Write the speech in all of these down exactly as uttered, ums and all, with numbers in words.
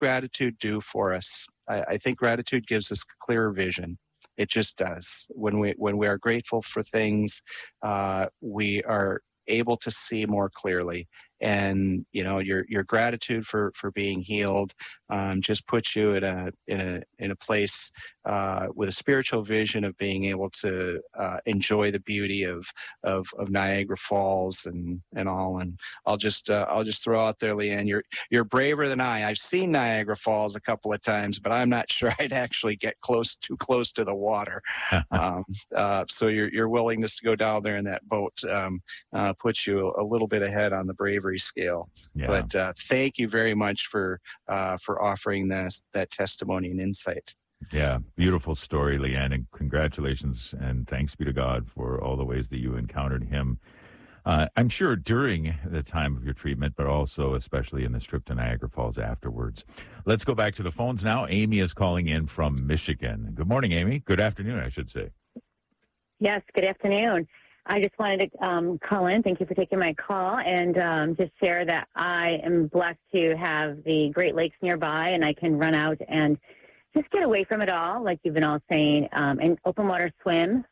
gratitude do for us? I, I think gratitude gives us clearer vision. It just does. When we when we are grateful for things, uh, we are able to see more clearly. And you know, your your gratitude for for being healed um, just puts you in a in a in a place uh, with a spiritual vision of being able to uh, enjoy the beauty of, of of Niagara Falls and and all. And I'll just uh, I'll just throw out there, Leanne, you're you're braver than I. I've seen Niagara Falls a couple of times, but I'm not sure I'd actually get close too close to the water. um, uh, so your your willingness to go down there in that boat um, uh, puts you a, a little bit ahead on the bravery scale. Yeah. But uh, thank you very much for uh, for offering this, that testimony and insight. Yeah, beautiful story, Leanne, and congratulations and thanks be to God for all the ways that you encountered him. Uh, I'm sure during the time of your treatment, but also especially in this trip to Niagara Falls afterwards. Let's go back to the phones now. Amy is calling in from Michigan. Good morning, Amy. Good afternoon, I should say. Yes, good afternoon. I just wanted to um, call in. Thank you for taking my call, and um, just share that I am blessed to have the Great Lakes nearby, and I can run out and just get away from it all, like you've been all saying, um, and open water swim.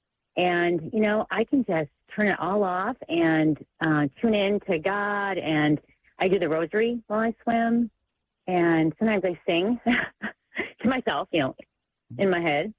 And, you know, I can just turn it all off and uh, tune in to God, and I do the rosary while I swim, and sometimes I sing to myself, you know, in my head.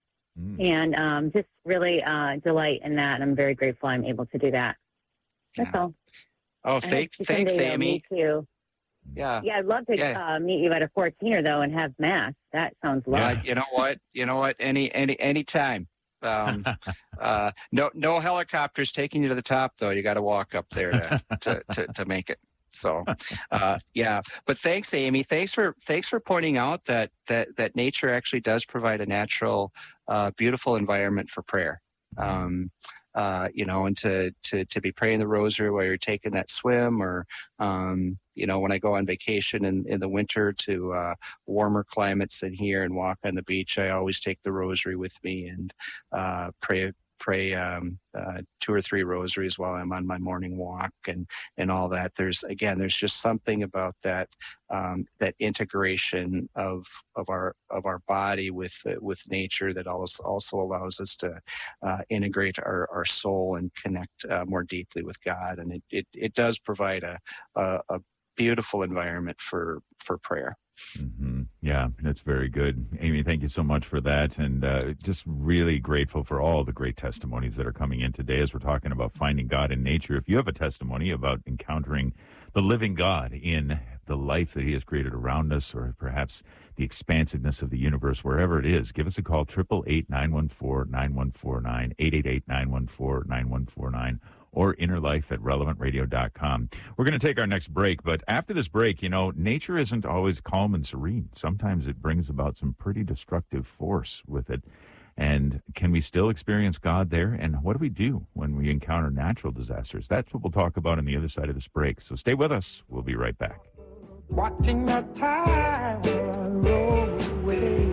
Mm. And um, just really uh, delight in that. And I'm very grateful I'm able to do that. That's yeah. all. Oh, thanks, thanks, someday, Amy. Uh, meet you. Yeah. Yeah, I'd love to yeah. uh, meet you at a fourteener, though, and have Mass. That sounds lovely. Yeah, you know what? You know what? Any, any, any time. Um, uh, no, no helicopters taking you to the top, though. You got to walk up there to, to, to, to make it. So, uh, yeah, but thanks, Amy. Thanks for thanks for pointing out that that that nature actually does provide a natural, uh, beautiful environment for prayer. Um, uh, you know, and to to to be praying the rosary while you're taking that swim, or um, you know, when I go on vacation in in the winter to uh, warmer climates than here and walk on the beach, I always take the rosary with me and uh, pray. pray um, uh, two or three rosaries while I'm on my morning walk and, and all that. There's, again, there's just something about that, um, that integration of, of our, of our body with, uh, with nature that also, also allows us to uh, integrate our, our soul and connect uh, more deeply with God. And it, it, it does provide a, a, a beautiful environment for, for prayer. Mm-hmm. Yeah, that's very good. Amy, thank you so much for that. And uh, just really grateful for all the great testimonies that are coming in today as we're talking about finding God in nature. If you have a testimony about encountering the living God in the life that he has created around us, or perhaps the expansiveness of the universe, wherever it is, give us a call, eight eight eight, nine one four, nine one four nine, eight eight eight, nine one four, nine one four nine, or innerlife at relevant radio dot com. We're going to take our next break, but after this break, you know, nature isn't always calm and serene. Sometimes it brings about some pretty destructive force with it. And can we still experience God there? And what do we do when we encounter natural disasters? That's what we'll talk about on the other side of this break. So stay with us. We'll be right back. Watching the tide roll away.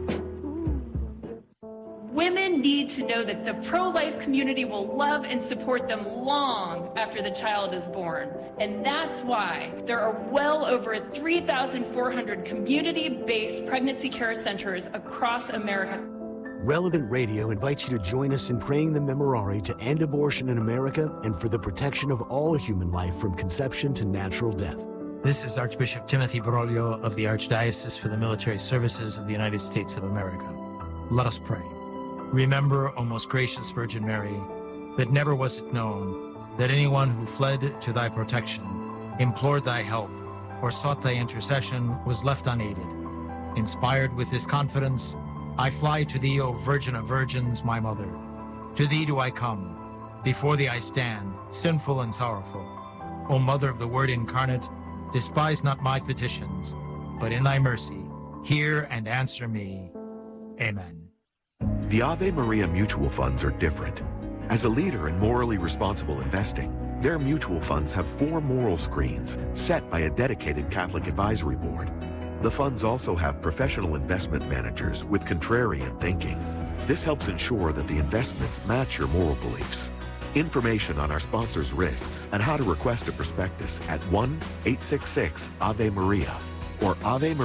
Women need to know that the pro-life community will love and support them long after the child is born. And that's why there are well over three thousand four hundred community-based pregnancy care centers across America. Relevant Radio invites you to join us in praying the Memorare to end abortion in America and for the protection of all human life from conception to natural death. This is Archbishop Timothy Broglio of the Archdiocese for the Military Services of the United States of America. Let us pray. Remember, O most gracious Virgin Mary, that never was it known that anyone who fled to thy protection, implored thy help, or sought thy intercession was left unaided. Inspired with this confidence, I fly to thee, O Virgin of Virgins, my mother. To thee do I come. Before thee I stand, sinful and sorrowful. O Mother of the Word incarnate, despise not my petitions, but in thy mercy, hear and answer me. Amen. The Ave Maria mutual funds are different. As a leader in morally responsible investing, their mutual funds have four moral screens set by a dedicated Catholic advisory board. The funds also have professional investment managers with contrarian thinking. This helps ensure that the investments match your moral beliefs. Information on our sponsors' risks and how to request a prospectus at one eight six six Ave Maria or Ave Maria.